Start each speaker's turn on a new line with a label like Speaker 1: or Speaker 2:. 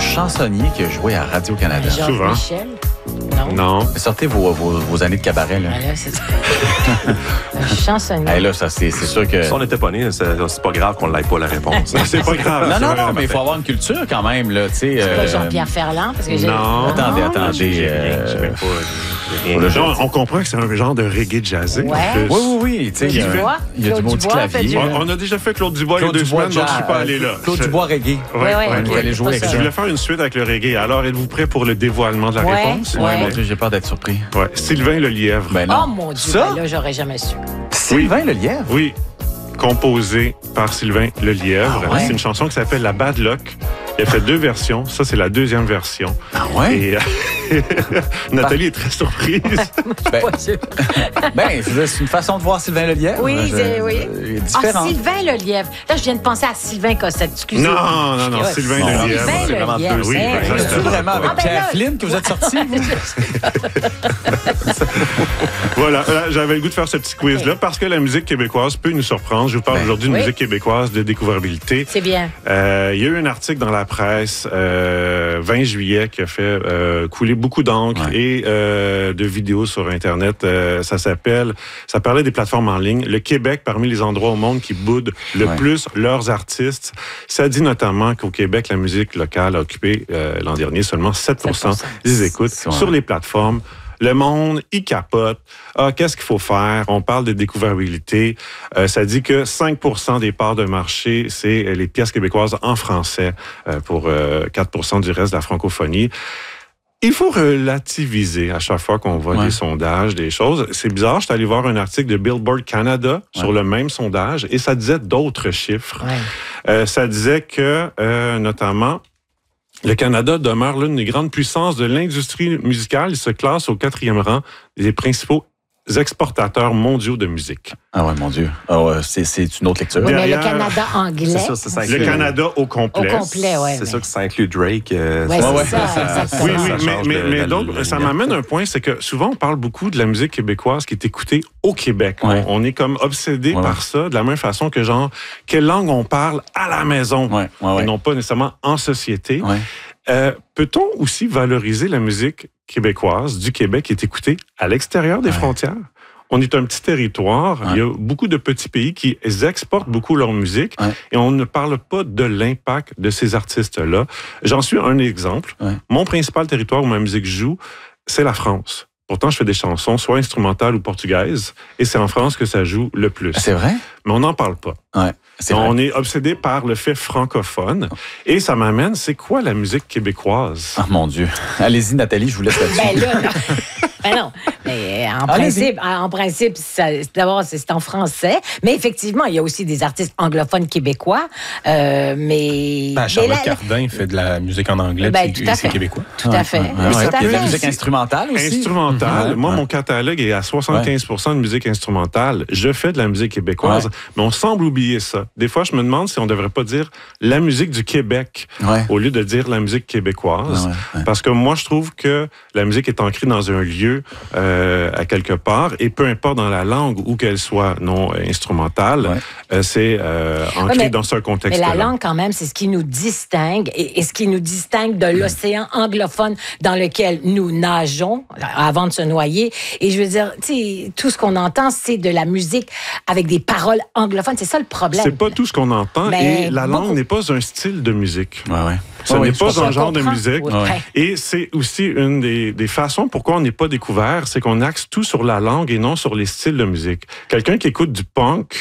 Speaker 1: chansonnier qui a joué à Radio-Canada.
Speaker 2: Souvent.
Speaker 3: Michel?
Speaker 2: Non.
Speaker 1: Sortez vos années de cabaret, là.
Speaker 3: Ah, là, c'est ça. Un chansonnier.
Speaker 1: Hey, là, ça, c'est sûr que...
Speaker 4: Si on n'était pas nés, c'est pas grave qu'on n'aille pas la réponse.
Speaker 2: C'est pas grave.
Speaker 1: Non, mais il faut avoir une culture quand même, là, tu sais.
Speaker 3: C'est pas Jean-Pierre Ferland? Parce que
Speaker 2: non.
Speaker 1: Attendez.
Speaker 2: J'ai même pas... Le genre, on comprend que c'est un genre de reggae jazzé.
Speaker 3: Ouais.
Speaker 2: En plus.
Speaker 1: Oui, tu sais, il y a du mot du
Speaker 3: Dubois fait
Speaker 1: clavier.
Speaker 3: du-
Speaker 2: On a déjà fait Claude Dubois il y a 2 semaines, donc je suis pas allé là.
Speaker 1: Claude Dubois reggae.
Speaker 2: Ouais.
Speaker 1: On est allé jouer avec
Speaker 2: Je
Speaker 1: ça.
Speaker 2: voulais faire une suite avec le reggae. Alors, êtes-vous prêt pour le dévoilement de la
Speaker 3: Ouais.
Speaker 2: réponse?
Speaker 1: Ouais, mon Dieu, j'ai peur d'être surpris.
Speaker 2: Ouais. Sylvain Lelièvre.
Speaker 1: Ben non.
Speaker 3: Oh mon Dieu,
Speaker 1: Ça?
Speaker 3: ben là, j'aurais jamais su.
Speaker 1: Sylvain Lelièvre?
Speaker 2: Oui, composé par Sylvain Lelièvre.
Speaker 1: Ah ouais?
Speaker 2: C'est une chanson qui s'appelle La Bad Luck. Il a fait 2 versions. Ça, c'est la 2e version.
Speaker 1: Ah ouais?
Speaker 2: Et Nathalie est très surprise.
Speaker 1: Ben,
Speaker 3: Pas sûr.
Speaker 1: c'est une façon de voir Sylvain Lelièvre.
Speaker 3: Oui, oui.
Speaker 1: Il est
Speaker 3: Ah,
Speaker 1: différent.
Speaker 3: Sylvain Lelièvre. Là, je viens de penser à Sylvain Cossette. Excusez.
Speaker 2: Non, Sylvain
Speaker 1: Non,
Speaker 2: Lelièvre.
Speaker 3: Sylvain
Speaker 2: C'est vraiment
Speaker 3: Lelièvre.
Speaker 2: oui,
Speaker 3: Hein,
Speaker 2: exactement.
Speaker 1: C'est vraiment avec
Speaker 3: Ah, ben
Speaker 1: Pierre
Speaker 3: là-
Speaker 1: Flynn que vous êtes sortis?
Speaker 2: Voilà, j'avais le goût de faire ce petit quiz-là parce que la musique québécoise peut nous surprendre. Je vous parle aujourd'hui de
Speaker 3: oui.
Speaker 2: musique québécoise, de découvrabilité.
Speaker 3: C'est bien.
Speaker 2: Il y a eu un article dans la presse 20 juillet qui a fait couler beaucoup d'encre et de vidéos sur Internet. Ça parlait des plateformes en ligne. Le Québec, parmi les endroits au monde qui boudent le plus leurs artistes. Ça dit notamment qu'au Québec, la musique locale a occupé l'an dernier seulement 7% des écoutes sur les plateformes. Le monde, il capote. Ah, qu'est-ce qu'il faut faire? On parle de découvrabilité. Ça dit que 5% des parts de marché, c'est les pièces québécoises en français pour 4% du reste de la francophonie. Il faut relativiser à chaque fois qu'on voit des sondages, des choses. C'est bizarre, je suis allé voir un article de Billboard Canada sur le même sondage et ça disait d'autres chiffres. Ça disait que, notamment, le Canada demeure l'une des grandes puissances de l'industrie musicale. Il se classe au 4e rang des principaux exportateurs mondiaux de musique.
Speaker 1: Ah ouais, mon Dieu. Ah ouais, c'est une autre lecture.
Speaker 3: Oui, mais le
Speaker 2: Derrière-
Speaker 3: Canada anglais.
Speaker 4: C'est ça
Speaker 2: Le Canada au complet.
Speaker 3: Au complet, oui.
Speaker 4: C'est ça que ça inclut Drake.
Speaker 3: Ouais, c'est ça, exactement.
Speaker 2: Oui,
Speaker 4: Ça change
Speaker 2: mais
Speaker 4: la
Speaker 2: donc, ça
Speaker 4: lumière.
Speaker 2: m'amène un point, c'est que souvent, on parle beaucoup de la musique québécoise qui est écoutée au Québec.
Speaker 1: Ouais.
Speaker 2: On est comme obsédé par ça, de la même façon que genre, quelle langue on parle à la maison, et non pas nécessairement en société. Peut-on aussi valoriser la musique québécoise du Québec qui est écoutée à l'extérieur des frontières? On est un petit territoire. Il y a beaucoup de petits pays qui exportent beaucoup leur musique et on ne parle pas de l'impact de ces artistes-là. J'en suis un exemple. Mon principal territoire où ma musique joue, c'est la France. Pourtant, je fais des chansons soit instrumentales ou portugaises et c'est en France que ça joue le plus.
Speaker 1: C'est vrai?
Speaker 2: Mais on n'en parle pas. On est obsédé par le fait francophone et ça m'amène, c'est quoi la musique québécoise?
Speaker 1: Ah, mon Dieu. Allez-y, Nathalie, je vous laisse là-dessus.
Speaker 3: Ben là, ben non. Mais en principe, d'abord, c'est en français. Mais effectivement, il y a aussi des artistes anglophones québécois. Mais
Speaker 5: Charlotte Cardin fait de la musique en anglais, c'est québécois.
Speaker 3: Tout à fait.
Speaker 1: Il y a de la musique instrumentale aussi.
Speaker 2: Instrumentale. Moi, mon catalogue est à 75% de musique instrumentale. Je fais de la musique québécoise, mais on semble oublier ça. Des fois, je me demande si on ne devrait pas dire la musique du Québec au lieu de dire la musique québécoise. Parce que moi, je trouve que la musique est ancrée dans un lieu à quelque part, et peu importe dans la langue ou qu'elle soit non instrumentale, c'est ancré dans ce contexte-là.
Speaker 3: Mais la langue, quand même, c'est ce qui nous distingue et ce qui nous distingue de l'océan anglophone dans lequel nous nageons avant de se noyer. Et je veux dire, tu sais, tout ce qu'on entend, c'est de la musique avec des paroles anglophones. C'est ça le problème.
Speaker 2: C'est pas tout ce qu'on entend et la langue n'est pas un style de musique. Ce n'est pas un genre de musique. Et c'est aussi une des façons pourquoi on n'est pas découvert, c'est qu'on axe tout sur la langue et non sur les styles de musique. Quelqu'un qui écoute du punk